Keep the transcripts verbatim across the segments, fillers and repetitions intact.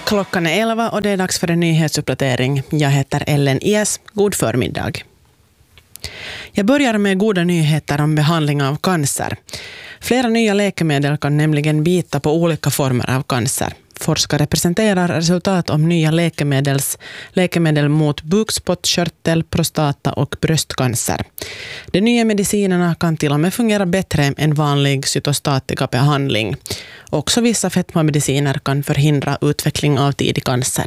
Klockan är elva och det är dags för en nyhetsuppdatering. Jag heter Ellen Ies. God förmiddag. Jag börjar med goda nyheter om behandling av cancer. Flera nya läkemedel kan nämligen bita på olika former av cancer. Forskare presenterar resultat om nya läkemedels, läkemedel mot bukspottkörtel, prostata och bröstcancer. De nya medicinerna kan till och med fungera bättre än vanlig cytostatikabehandling. Också vissa fetmamediciner kan förhindra utveckling av tidig cancer.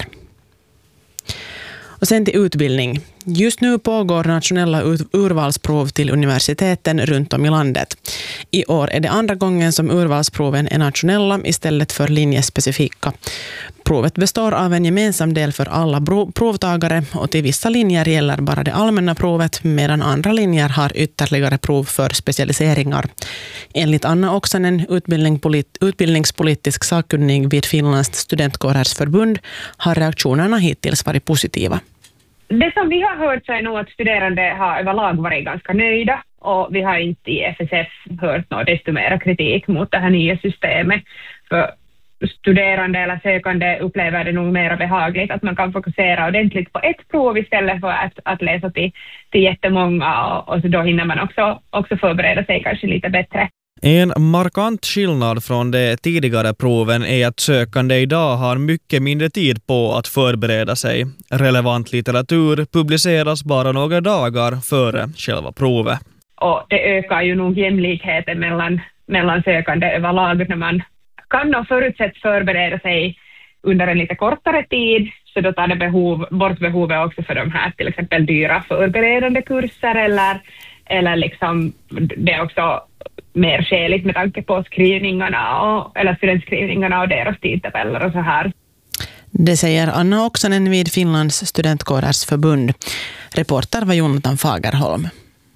Och sen till utbildning. Just nu pågår nationella urvalsprov till universiteten runt om i landet. I år är det andra gången som urvalsproven är nationella istället för linjespecifika. Provet består av en gemensam del för alla provtagare och till vissa linjer gäller bara det allmänna provet medan andra linjer har ytterligare prov för specialiseringar. Enligt Anna Oksanen, utbildningspolitisk sakkunnig vid Finlands studentkårers förbund, har reaktionerna hittills varit positiva. Det som vi har hört så är nog att studerande har överlag varit ganska nöjda och vi har inte i F S F hört något desto mer kritik mot det här nya systemet. För studerande eller sökande upplever det nog mer behagligt att man kan fokusera ordentligt på ett prov istället för att, att läsa till, till jättemånga och, och så då hinner man också, också förbereda sig kanske lite bättre. En markant skillnad från de tidigare proven är att sökande idag har mycket mindre tid på att förbereda sig. Relevant litteratur publiceras bara några dagar före själva provet. Och det ökar ju nog jämlikheten mellan, mellan sökande överlag när man kan och förutsätt förbereda sig under en lite kortare tid. Så då tar det behov, bort behovet också för de här till exempel dyra förberedande kurser eller, eller liksom det är också mer skäligt med tanke på skrivningarna och, eller studentskrivningarna och deras tidtabeller och så här. Det säger Anna Oksanen vid Finlands studentkårers förbund. Reporter var Jonathan Fagerholm.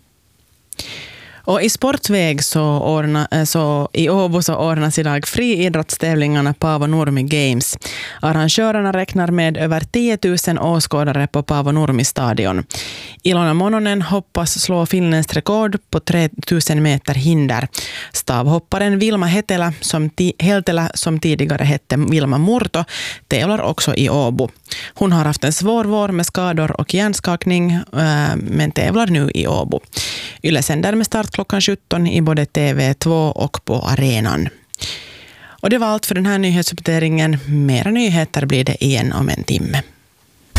Och i sportväg så, ordna, så i Åbo så ordnas idag friidrottstävlingarna Paavo Nurmi Games. Arrangörerna räknar med över tio tusen åskådare på Paavo Nurmi stadion. Ilona Mononen hoppas slå finländskt rekord på tre tusen meter hinder. Stavhopparen Vilma Hetelä som, ti, Heltelä, som tidigare hette Vilma Murto, tävlar också i Åbo. Hon har haft en svår vår med skador och hjärnskakning äh, men tävlar nu i Åbo. Yle sänder med start klockan sjutton i både T V två och på arenan. Och det var allt för den här nyhetsuppdateringen. Mera nyheter blir det igen om en timme.